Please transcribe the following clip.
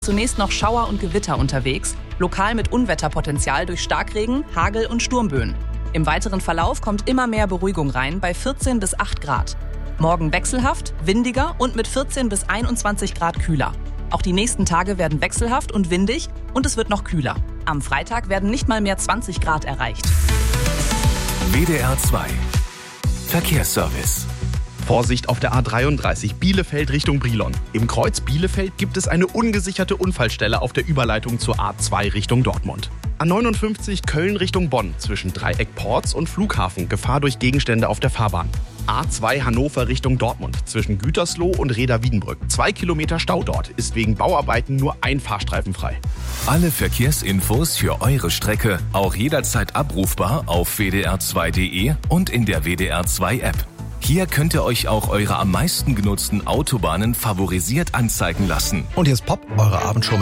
zunächst noch Schauer und Gewitter unterwegs, lokal mit Unwetterpotenzial durch Starkregen, Hagel und Sturmböen. Im weiteren Verlauf kommt immer mehr Beruhigung rein bei 14 bis 8 Grad. Morgen wechselhaft, windiger und mit 14 bis 21 Grad kühler. Auch die nächsten Tage werden wechselhaft und windig und es wird noch kühler. Am Freitag werden nicht mal mehr 20 Grad erreicht. WDR 2 Verkehrsservice. Vorsicht auf der A33 Bielefeld Richtung Brilon. Im Kreuz Bielefeld gibt es eine ungesicherte Unfallstelle auf der Überleitung zur A2 Richtung Dortmund. A59 Köln Richtung Bonn zwischen Dreieck Porz und Flughafen. Gefahr durch Gegenstände auf der Fahrbahn. A2 Hannover Richtung Dortmund zwischen Gütersloh und Reda-Wiedenbrück. 2 Kilometer Stau dort, ist wegen Bauarbeiten nur ein Fahrstreifen frei. Alle Verkehrsinfos für eure Strecke auch jederzeit abrufbar auf wdr2.de und in der WDR 2 App. Hier könnt ihr euch auch eure am meisten genutzten Autobahnen favorisiert anzeigen lassen. Und jetzt Pop, eure Abendshow